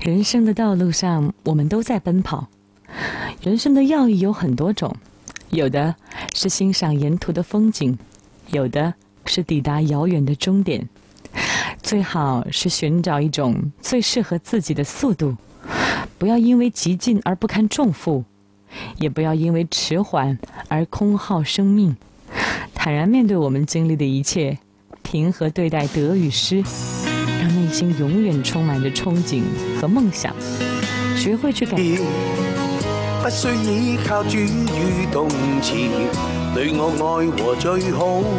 人生的道路上，我们都在奔跑。人生的要义有很多种，有的是欣赏沿途的风景，有的是抵达遥远的终点。最好是寻找一种最适合自己的速度，不要因为急进而不堪重负，也不要因为迟缓而空耗生命。坦然面对我们经历的一切，平和对待得与失，让内心永远充滿着憧憬和夢想，學會去改變。 不需依靠主語動詞，對我愛和最好。